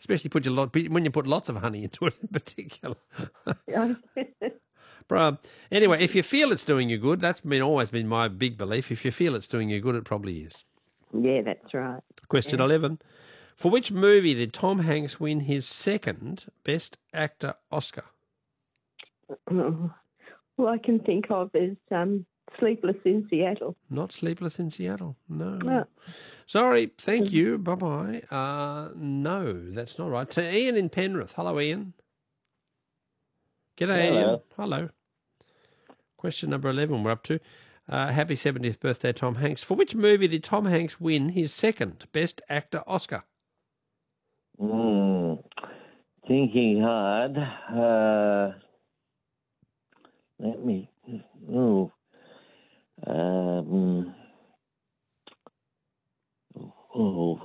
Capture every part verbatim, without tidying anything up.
especially put your lot when you put lots of honey into it in particular. Bro, anyway, if you feel it's doing you good, that's been always been my big belief. If you feel it's doing you good, it probably is. Yeah, that's right. Question yeah. eleven. For which movie did Tom Hanks win his second Best Actor Oscar? Oh, all I can think of is um, Sleepless in Seattle. Not Sleepless in Seattle, no. Oh. Sorry, thank you, bye-bye. Uh, no, that's not right. To Ian in Penrith. Hello, Ian. G'day, Hello. Ian. Hello. Question number eleven we're up to. Uh, happy seventieth birthday, Tom Hanks. For which movie did Tom Hanks win his second Best Actor Oscar? Mm, thinking hard. Uh, let me... Oh. Um, oh.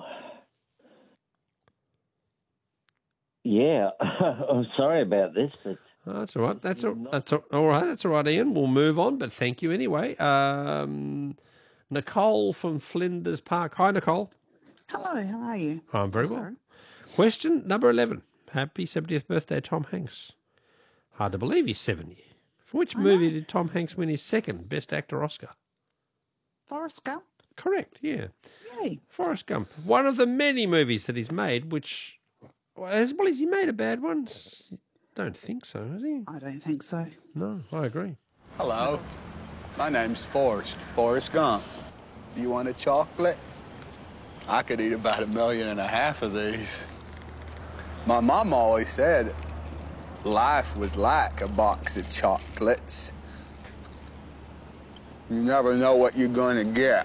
Yeah. I'm sorry about this, but... Oh, that's all right. That's all, that's all, all right. That's all right, Ian. We'll move on, but thank you anyway. Um, Nicole from Flinders Park. Hi, Nicole. Hello, how are you? I'm very oh, well. Sorry. Question number eleven. Happy seventieth birthday, Tom Hanks. Hard to believe he's seventy. For which I movie know. did Tom Hanks win his second Best Actor Oscar? Forrest Gump. Correct, yeah. Yay. Forrest Gump. One of the many movies that he's made, which... Well, has, well, has he made a bad one? Don't think so, has he? I don't think so. No, I agree. Hello. My name's Forrest. Forrest Gump. Do you want a chocolate? I could eat about a million and a half of these. My mom always said life was like a box of chocolates. You never know what you're going to get.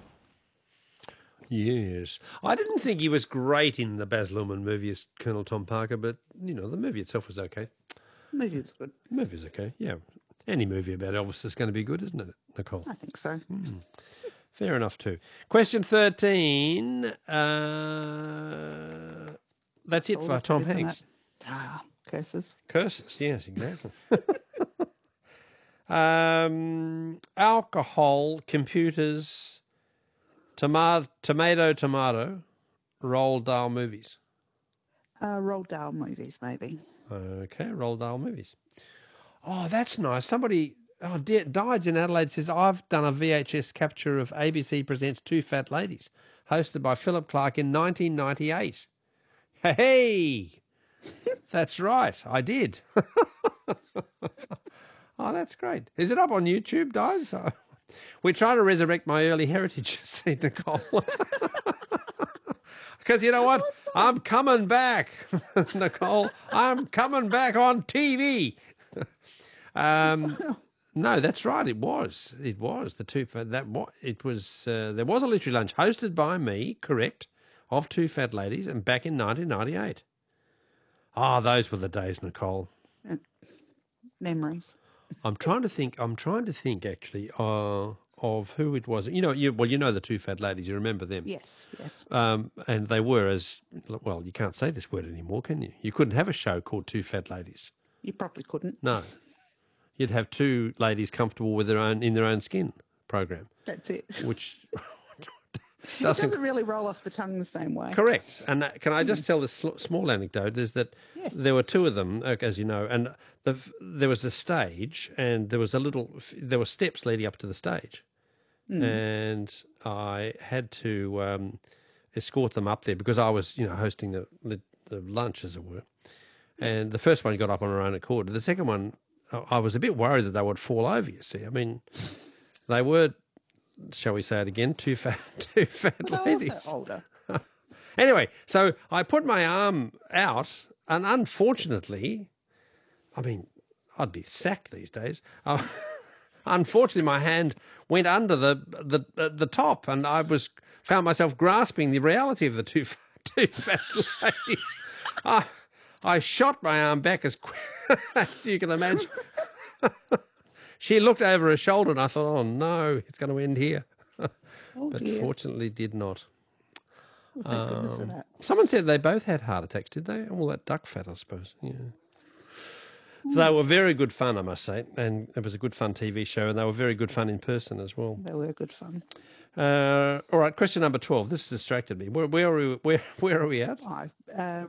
Yes. I didn't think he was great in the Baz Luhrmann movie as Colonel Tom Parker, but, you know, the movie itself was okay. The movie was good. The movie was okay, yeah. Any movie about Elvis is going to be good, isn't it, Nicole? I think so. Mm. Fair enough, too. Question thirteen. Uh, that's it All for of Tom it, isn't Hanks. it? Ah, curses. Curses, yes, exactly. um, alcohol, computers, tomato, tomato, tomato, Roald Dahl movies. Uh, Roald Dahl movies, maybe. Okay, Roald Dahl movies. Oh, that's nice. Somebody... Oh, D- Dides in Adelaide says, I've done a V H S capture of A B C Presents Two Fat Ladies, hosted by Philip Clark in nineteen ninety-eight. Hey! That's right, I did. Oh, that's great. Is it up on YouTube, Dides? Oh. We're trying to resurrect my early heritage, see, Nicole. Because you know what? I'm coming back, Nicole. I'm coming back on T V. um... No, that's right. It was. It was the two fat. That what it was. Uh, there was a literary lunch hosted by me, correct, of Two Fat Ladies, and back in nineteen ninety-eight. Ah, oh, those were the days, Nicole. Uh, memories. I'm trying to think. I'm trying to think actually uh, of who it was. You know, you well, you know the Two Fat Ladies. You remember them? Yes, yes. Um, and they were as well. You can't say this word anymore, can you? You couldn't have a show called Two Fat Ladies. You probably couldn't. No. You'd have two ladies comfortable with their own in their own skin program. That's it. Which doesn't, it doesn't really roll off the tongue the same way. Correct. And uh, can I just tell this sl- small anecdote? Is that yes. There were two of them, as you know, and the, there was a stage, and there was a little. There were steps leading up to the stage, mm. and I had to um, escort them up there because I was, you know, hosting the the, the lunch, as it were. And the first one got up on her own accord. The second one, I was a bit worried that they would fall over, you see. I mean, they were, shall we say it again, two fat, two fat well, ladies. Older. Anyway, so I put my arm out, and unfortunately, I mean, I'd be sacked these days. Uh, unfortunately, my hand went under the the uh, the top, and I was found myself grasping the reality of the two, two fat ladies. Uh, I shot my arm back as quick as you can imagine. She looked over her shoulder and I thought, oh, no, it's going to end here. Oh, but dear. fortunately did not. Well, thank goodness for Um, that. someone said they both had heart attacks, did they? All that duck fat, I suppose. Yeah. They were very good fun, I must say, and it was a good fun T V show, and they were very good fun in person as well. They were good fun. Uh, all right, question number twelve. This distracted me. Where, where are we? Where, where are we at? I, uh,